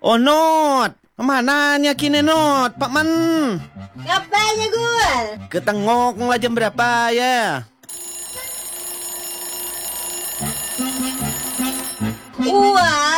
Oh, Not. Mananya kini, Not? Pak Man. Ngapanya, Gul? Ketengok lah jam berapa ya? Wah,